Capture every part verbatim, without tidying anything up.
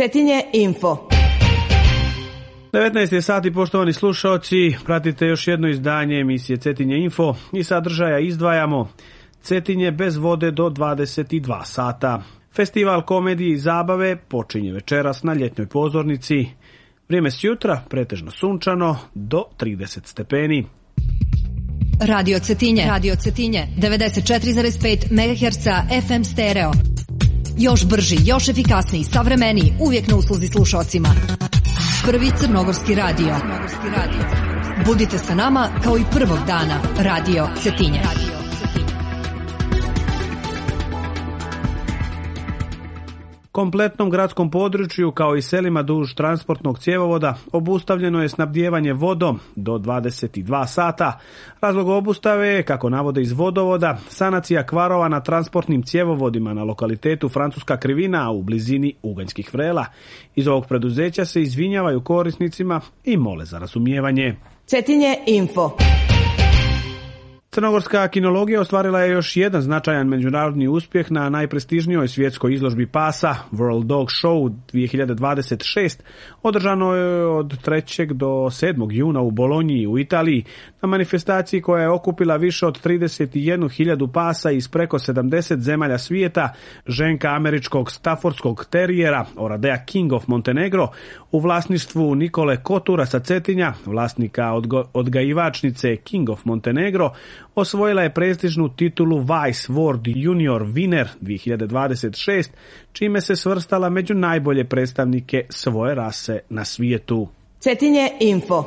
Cetinje info. devetnaest je sati, poštovani slušaoci, pratite još jedno izdanje emisije Cetinje info i sadržaja izdvajamo Cetinje bez vode do dvadeset dva sata. Festival komedije i zabave počinje večeras na ljetnjoj pozornici. Vrijeme s jutra pretežno sunčano do trideset stepeni. Radio Cetinje, Radio Cetinje, devedeset četiri zarez pet megaherca F M stereo. Još brži, još efikasniji, savremeniji, uvijek na usluzi slušalcima. Prvi crnogorski radio. Budite sa nama kao i prvog dana. Radio Cetinje. Kompletnom gradskom području, kao i selima duž transportnog cjevovoda, obustavljeno je snabdijevanje vodom do dvadeset dva sata. Razlog obustave je, kako navode iz vodovoda, sanacija kvarova na transportnim cjevovodima na lokalitetu Francuska Krivina u blizini Uganjskih vrela. Iz ovog preduzeća se izvinjavaju korisnicima i mole za razumijevanje. Cetinje info. Crnogorska kinologija ostvarila je još jedan značajan međunarodni uspjeh na najprestižnijoj svjetskoj izložbi pasa World Dog Show dvije hiljade dvadeset šest, održano je od trećeg do sedmog juna u Bolonji u Italiji, na manifestaciji koja je okupila više od trideset jednu hiljadu pasa iz preko sedamdeset zemalja svijeta. Ženka američkog staffordskog terijera Oradea King of Montenegro u vlasništvu Nikole Kotura sa Cetinja, vlasnika odgo- odgajivačnice King of Montenegro, osvojila je prestižnu titulu Vice World Junior Winner dvije hiljade dvadeset šest, čime se svrstala među najbolje predstavnike svoje rase na svijetu. Cetinje info.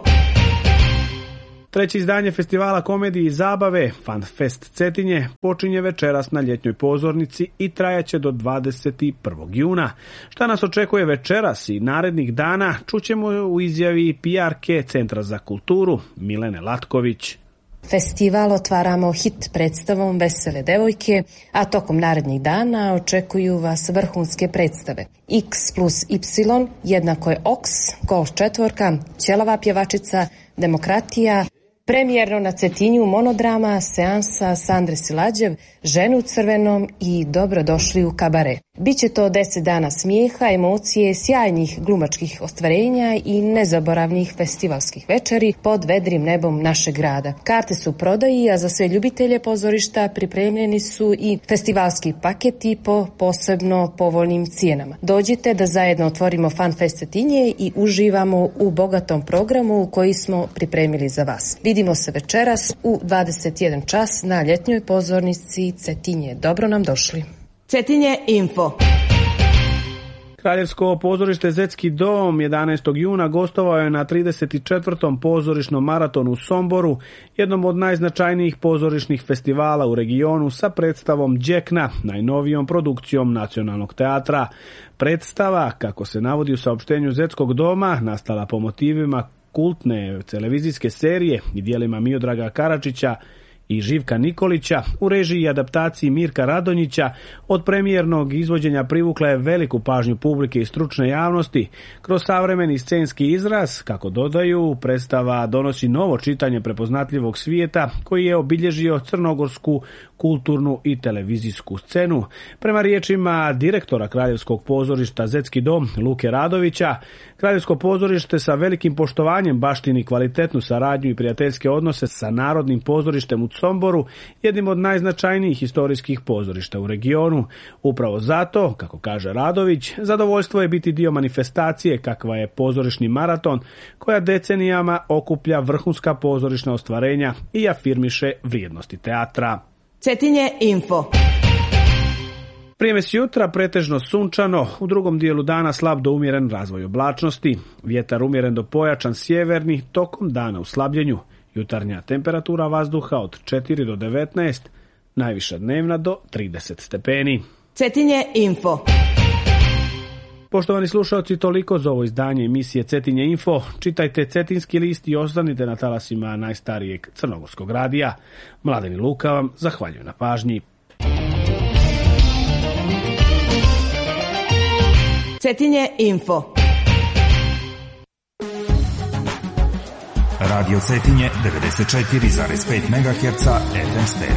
Treće izdanje festivala komedije i zabave FanFest Cetinje počinje večeras na ljetnjoj pozornici i trajaće do dvadeset prvog juna. Šta nas očekuje večeras i narednih dana čućemo u izjavi P R-ke Centra za kulturu Milene Latković. Festival otvaramo hit predstavom Vesele devojke, a tokom narednih dana očekuju vas vrhunske predstave. X plus Y jednako je Ox, Kol četvorka, Ćelava pjevačica, Demokratija, premijerno na Cetinju monodrama, seansa Sandre Silađev, Žene u crvenom i Dobrodošli u kabare. Biće to deset dana smijeha, emocije, sjajnih glumačkih ostvarenja i nezaboravnih festivalskih večeri pod vedrim nebom našeg grada. Karte su u prodaji, a za sve ljubitelje pozorišta pripremljeni su i festivalski paketi po posebno povoljnim cijenama. Dođite da zajedno otvorimo FanFest Cetinje i uživamo u bogatom programu koji smo pripremili za vas. Vidimo se večeras u dvadeset jedan čas na ljetnjoj pozornici Cetinje. Dobro nam došli. Cetinje info. Kraljevsko pozorište Zetski dom jedanaestog juna gostovao je na trideset četvrtom pozorišnom maratonu u Somboru, jednom od najznačajnijih pozorišnih festivala u regionu, sa predstavom Đekna, najnovijom produkcijom Nacionalnog teatra. Predstava, kako se navodi u saopštenju Zetskog doma, nastala po motivima kultne televizijske serije i dijelima Miodraga Karačića i Živka Nikolića, u režiji i adaptaciji Mirka Radonjića, od premijernog izvođenja privukla je veliku pažnju publike i stručne javnosti. Kroz savremeni scenski izraz, kako dodaju, predstava donosi novo čitanje prepoznatljivog svijeta koji je obilježio crnogorsku kulturnu i televizijsku scenu. Prema riječima direktora Kraljevskog pozorišta Zetski dom Luke Radovića, Kraljevsko pozorište sa velikim poštovanjem baštini kvalitetnu saradnju i prijateljske odnose sa Narodnim pozorištem u Somboru, jednim od najznačajnijih historijskih pozorišta u regionu. Upravo zato, kako kaže Radović, zadovoljstvo je biti dio manifestacije kakva je pozorišni maraton, koja decenijama okuplja vrhunska pozorišna ostvarenja i afirmiše vrijednosti teatra. Cetinje info. Vrijeme s jutra pretežno sunčano, u drugom dijelu dana slab do umjeren razvoj oblačnosti, vjetar umjeren do pojačan sjeverni, tokom dana u slabljenju. Jutarnja temperatura vazduha od četiri do devetnaest, najviša dnevna do trideset stepeni. Cetinje info. Poštovani slušalci, toliko za ovo izdanje emisije Cetinje info. Čitajte Cetinski list i ostanite na talasima najstarijeg crnogorskog radija. Mladen i Luka vam zahvaljuju na pažnji. Cetinje info. Radio Cetinje devedeset četiri zarez pet megaherca F M stereo.